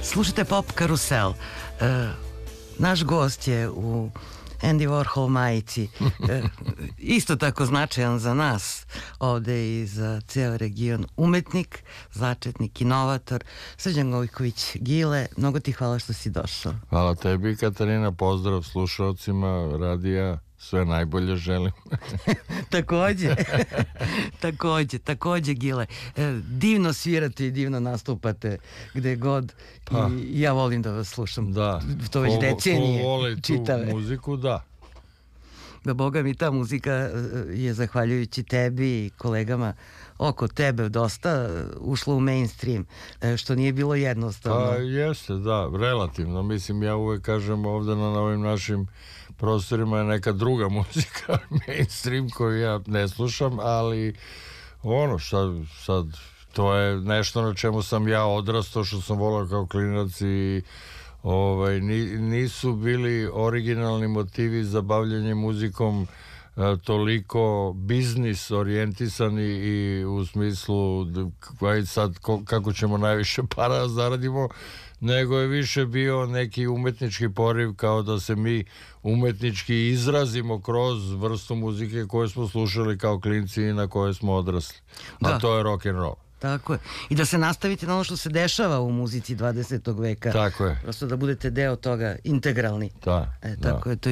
Slušajte Pop Karusel. Naš gost je u Andy Warhol majici, isto tako značajan za nas ovde i za ceo region, umetnik, začetnik, inovator, Srđan Gojković Gile. Mnogo ti hvala što si došao. Hvala tebi, Katarina, pozdrav slušalcima radija, sve najbolje želim. Takođe Gile, divno svirate i divno nastupate gde god, i ja volim da vas slušam. Da, to već decenije ko voli čitave. Tu muziku, da. Da, boga mi, ta muzika je zahvaljujući tebi i kolegama oko tebe dosta ušla u mainstream, što nije bilo jednostavno. Pa jeste, da, relativno. Mislim, ja uvek kažem ovde na ovim našim prostorima je neka druga muzika, mainstream, koju ja ne slušam, ali ono, sad to je nešto na čemu sam ja odrastao, što sam volao kao klinac i nisu bili originalni motivi za bavljanje muzikom toliko biznis orijentisani i u smislu sad kako ćemo najviše para zaradimo, nego je više bio neki umetnički poriv, kao da se mi umetnički izrazimo kroz vrstu muzike koju smo slušali kao klinci i na kojoj smo odrasli. A to je rock and roll. Tako je. I da se nastavite na ono što se dešava u muzici 20. veka. Tako je. Prosto da budete deo toga, integralni. Da. Tako je to.